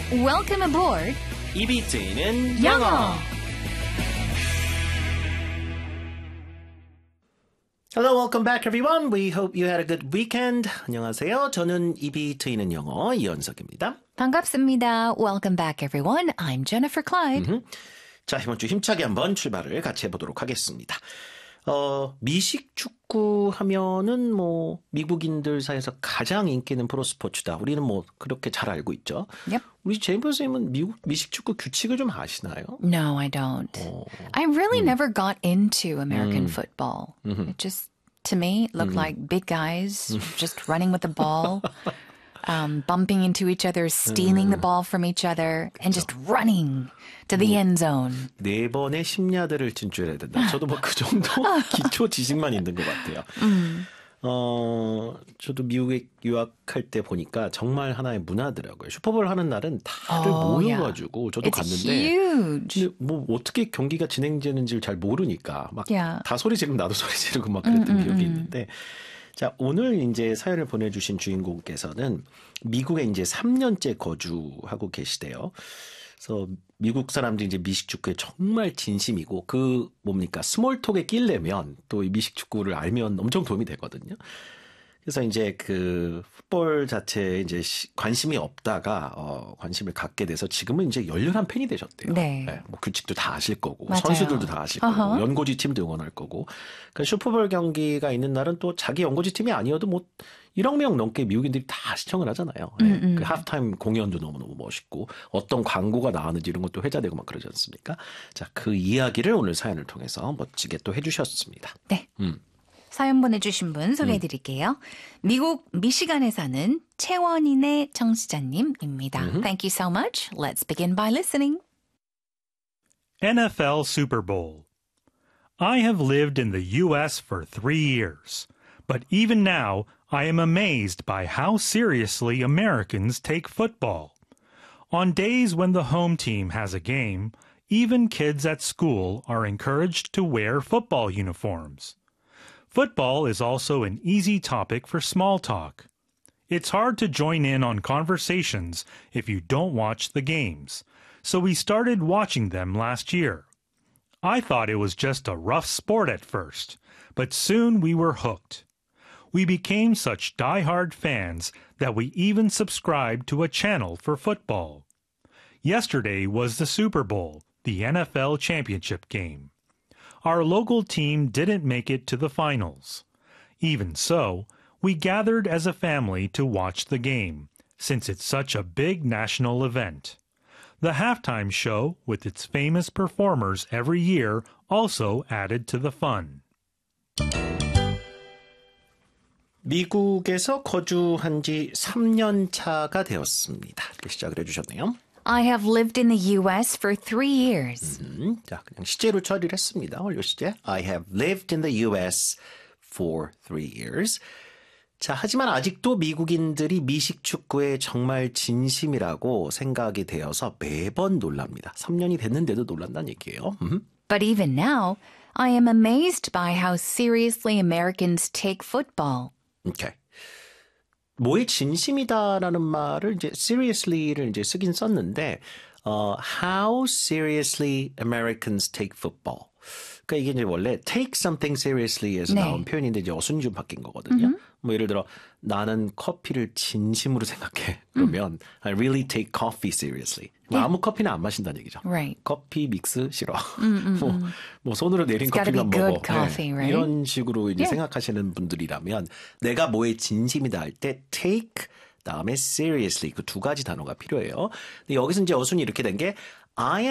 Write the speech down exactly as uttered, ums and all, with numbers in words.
Welcome aboard. 입이 트이는 영어. 영어. Hello, welcome back everyone. We hope you had a good weekend. 안녕하세요. 저는 입이 트이는 영어 이현석입니다. 반갑습니다. Welcome back, everyone. I'm Jennifer Clyde. 음흠. 자, 이번 주 힘차게 한번 출발을 같이 해보도록 하겠습니다. 어, 미식 축구 하면은 뭐 미국인들 사이에서 가장 인기 있는 프로 스포츠다. 우리는 뭐 그렇게 잘 알고 있죠. Yep. 우리 제이버 선생님은 미국 미식 축구 규칙을 좀 아시나요? No, I don't. 어. I really never got into American football. It just, to me, looked like big guys just running with the ball. Um, bumping into each other, stealing the ball from each other, and just running to the end zone. 네 번의 심야들을 진출해야 된다. 저도 뭐 그 정도 기초 지식만 있는 것 같아요. 음. 어, 저도 미국에 유학할 때 보니까 정말 하나의 문화더라고요. 슈퍼볼 하는 날은 다들 Oh, 모여가지고 저도 It's 갔는데 huge. 근데 뭐 어떻게 경기가 진행되는지를 잘 모르니까 막 다 Yeah. 소리 지르고 나도 소리 지르고 막 그랬던 기억이 있는데 자, 오늘 이제 사연을 보내주신 주인공께서는 미국에 이제 삼 년째 거주하고 계시대요. 그래서 미국 사람들이 이제 미식축구에 정말 진심이고 그 뭡니까 스몰톡에 끼려면 또 이 미식축구를 알면 엄청 도움이 되거든요. 그래서 이제 그 풋볼 자체에 이제 관심이 없다가 어, 관심을 갖게 돼서 지금은 이제 열렬한 팬이 되셨대요. 네. 네, 뭐 규칙도 다 아실 거고 맞아요. 선수들도 다 아실 어허. 거고 연고지 팀도 응원할 거고. 그러니까 슈퍼볼 경기가 있는 날은 또 자기 연고지 팀이 아니어도 뭐 일억 명 넘게 미국인들이 다 시청을 하잖아요. 네. 음, 음. 그 하프타임 공연도 너무너무 멋있고 어떤 광고가 나왔는지 이런 것도 회자되고 막 그러지 않습니까? 자, 그 이야기를 오늘 사연을 통해서 멋지게 또 해주셨습니다. 네. 음. 사연 보내주신 분 소개해드릴게요. 미국 미시간에 사는 채원인의 청취자님입니다. Thank you so much. Let's begin by listening. N F L Super Bowl. I have lived in the U S for three years, but even now I am amazed by how seriously Americans take football. On days when the home team has a game, even kids at school are encouraged to wear football uniforms. Football is also an easy topic for small talk. It's hard to join in on conversations if you don't watch the games, so we started watching them last year. I thought it was just a rough sport at first, but soon we were hooked. We became such die-hard fans that we even subscribed to a channel for football. Yesterday was the Super Bowl, the N F L championship game. Our local team didn't make it to the finals. Even so, we gathered as a family to watch the game, since it's such a big national event. The halftime show, with its famous performers every year, also added to the fun. 미국에서 거주한 지 삼 년 차가 되었습니다. 이렇게 시작을 해주셨네요. I have lived in the U S for three years. 음, 자, 그냥 시제로 처리를 했습니다. 완료 시제. I have lived in the U S for three years. 자, 하지만 아직도 미국인들이 미식 축구에 정말 진심이라고 생각이 되어서 매번 놀랍니다. 삼 년이 됐는데도 놀란다는 얘기예요. 음. But even now, I am amazed by how seriously Americans take football. 오케이. 뭐에 진심이다라는 말을 이제 seriously를 이제 쓰긴 썼는데, 어, how seriously Americans take football. 그러니까 이게 이제 원래 take something seriously에서 네. 나온 표현인데 이제 어순이 좀 바뀐 거거든요. 음흠. 뭐 예를 들어 나는 커피를 진심으로 생각해. 그러면 음. I really take coffee seriously. 뭐 아무 커피는 안 마신다는 얘기죠. Right. 커피 믹스 싫어. 음, 음, 뭐, 뭐 손으로 내린 It's gotta 커피만 be 먹어. good coffee, 네. right? 이런 식으로 이제 Yeah. 생각하시는 분들이라면 내가 뭐에 진심이다 할 때 take 다음에 seriously 그 두 가지 단어가 필요해요. 근데 여기서 이제 어순이 이렇게 된 게 I